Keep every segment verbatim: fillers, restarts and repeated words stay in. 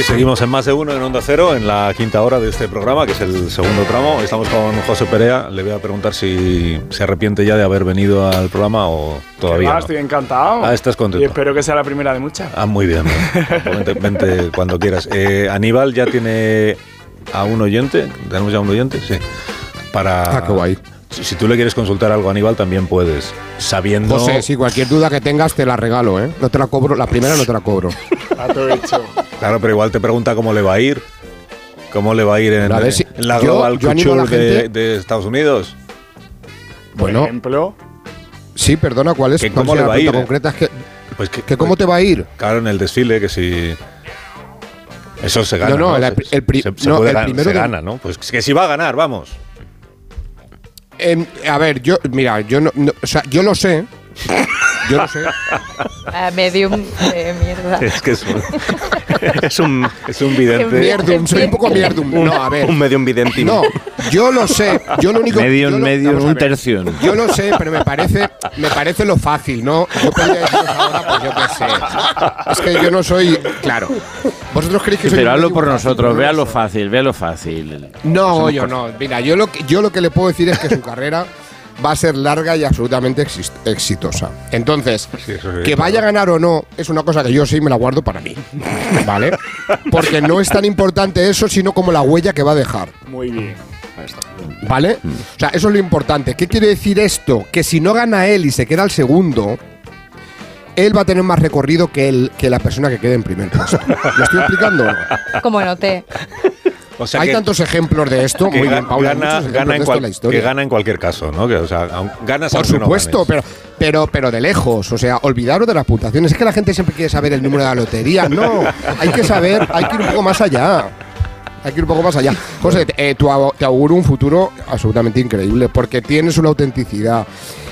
Aquí seguimos en Más de Uno en Onda Cero, en la quinta hora de este programa, que es el segundo tramo. Estamos con José Perea. Le voy a preguntar si se arrepiente ya de haber venido al programa o todavía ah, no. Estoy encantado. Ah, estás contento. Y espero que sea la primera de muchas. Ah, muy bien. Vente, vente cuando quieras. Eh, Aníbal ya tiene a un oyente. ¿Tenemos ya un oyente? Sí. Para... Ah, qué guay. Si, si tú le quieres consultar algo a Aníbal, también puedes. Sabiendo... José, si cualquier duda que tengas te la regalo, ¿eh? No te la cobro, la primera no te la cobro. A todo hecho. Claro, pero igual te pregunta cómo le va a ir. ¿Cómo le va a ir en, A si, en la yo, Global yo Culture gente, de, de Estados Unidos? Por bueno, ejemplo. Sí, perdona, ¿cuál es? ¿Cómo le va a ir? Concreta es que, pues que, que ¿cómo pues, te va a ir? Claro, en el desfile, que si... Eso se gana, No, no, ¿no? el, el, se, se, no, puede el ganar, primero se de, gana, ¿no? Pues que si va a ganar, vamos. Eh, a ver, yo, mira, yo no, no, o sea, yo lo sé. Yo lo sé. Uh, medium de mierda. Es que es un, es un, es un vidente. Mierdum, soy un poco mierdum. No, a ver. Un medium vidente. No, yo lo sé. Yo lo único medio yo en lo, medio, un tercio. Yo lo sé, pero me parece, me parece lo fácil, ¿no? Yo podría deciros ahora, pues yo qué sé. Es que yo no soy. Claro. Vosotros creéis que soy. Pero hazlo por fácil, nosotros, no véalo sé. fácil, véalo fácil. No, yo no. Mira, yo lo, que, yo lo que le puedo decir es que su carrera va a ser larga y absolutamente exis- exitosa. Entonces, Sí, eso sí, que vaya a ganar o no es una cosa que yo sí me la guardo para mí, ¿vale? Porque no es tan importante eso, sino como la huella que va a dejar, Muy bien. ¿vale? O sea, eso es lo importante. ¿Qué quiere decir esto? Que si no gana él y se queda el segundo, él va a tener más recorrido que, el, que la persona que quede en primer puesto. ¿Lo estoy explicando o no? Como noté. O sea Hay que, tantos ejemplos de esto. que Muy ga- bien, Paula, gana, muchos ejemplos gana de en esto en cual- la historia. que gana en cualquier caso, ¿no? Que, o sea, aun- ganas Por aunque no supuesto, ganes. pero, pero, pero de lejos. O sea, olvidaros de las puntuaciones. Es que la gente siempre quiere saber el número de la lotería. No, hay que saber, hay que ir un poco más allá. Hay que ir un poco más allá. José, eh, tu au- te auguro un futuro absolutamente increíble porque tienes una autenticidad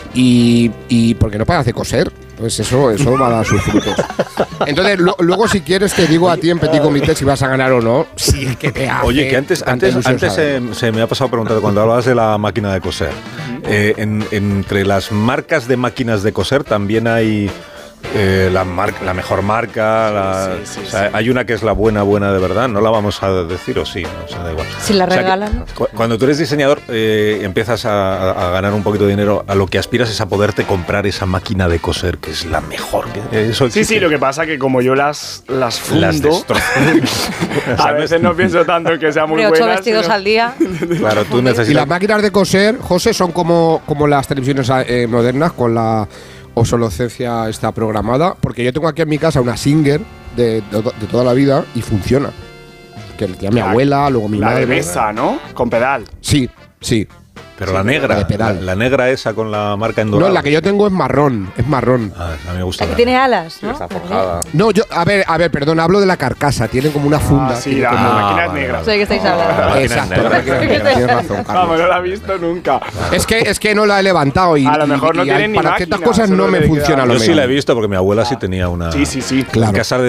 y, y porque no paras de coser. Pues eso, eso va a dar sus frutos. Entonces, lo- luego si quieres te digo a ti en Petit Comité si vas a ganar o no. Si es que te hace Oye, que antes, tanta antes, ilusión antes saberlo. se, se me ha pasado preguntando, cuando hablabas de la máquina de coser, eh, en- entre las marcas de máquinas de coser también hay eh, la, mar- la mejor marca, la- sí, sí, o sea, sí. hay una que es la buena, buena de verdad, no la vamos a decir o sí, ¿no? O sea, da igual. Si la O sea que regalan. cu- cuando tú eres diseñador eh, empiezas a, a ganar un poquito de dinero, a lo que aspiras es a poderte comprar esa máquina de coser que es la mejor. Que, eso Sí, existe. sí, lo que pasa que como yo las, las fundo, Las destrozo. a veces no pienso tanto en que sea muy Hombre, ocho buena. vestidos sino- al día. Claro, tú Y necesitas... las máquinas de coser, José, son como, como las televisiones eh, modernas con la obsolescencia está programada. Porque yo tengo aquí en mi casa una Singer de, de, de toda la vida y funciona. Que le tenía mi La- abuela, luego mi La madre. de mesa, ¿no? Con pedal. Sí, sí. Pero Sí, la la negra, de la, pedal. la negra esa con la marca en No, dorado. la que yo tengo es marrón, es marrón. Ah, a mí me gusta. La que la- tiene alas, ¿no? Está forjada. No, yo, a ver, a ver, perdón, hablo de la carcasa, tiene como una funda. Ah, sí, tiene la como- máquina es vale, negra. vale. Sé que estáis hablando. La máquina Exacto, negra. la máquina es negra, tienes razón, Vamos, Carlos. no la he visto nunca. Es que, es que no la he levantado y, A lo y- mejor no y tienen hay- ni para máquina, ciertas cosas solo no me le queda- funciona lo Yo sí mismo. la he visto porque mi abuela sí tenía una. Sí, sí, sí. Claro. En casa de